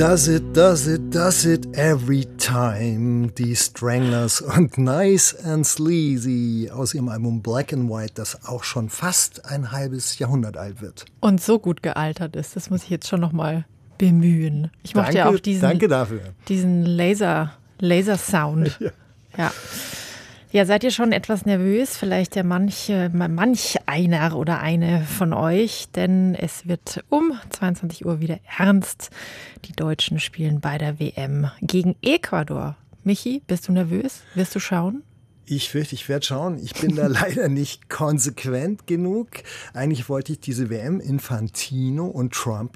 Does it every time. Die Stranglers und Nice and Sleazy aus ihrem Album Black and White, das auch schon fast ein halbes Jahrhundert alt wird. Und so gut gealtert ist, das muss ich jetzt schon noch mal bemühen. Ich mochte ja auch danke dafür. Diesen Laser-Sound. Ja. Ja, seid ihr schon etwas nervös? Vielleicht ja manch einer oder eine von euch, denn es wird um 22 Uhr wieder ernst. Die Deutschen spielen bei der WM gegen Ecuador. Michi, bist du nervös? Wirst du schauen? Ich werde schauen. Ich bin da leider nicht konsequent genug. Eigentlich wollte ich diese WM Infantino und Trump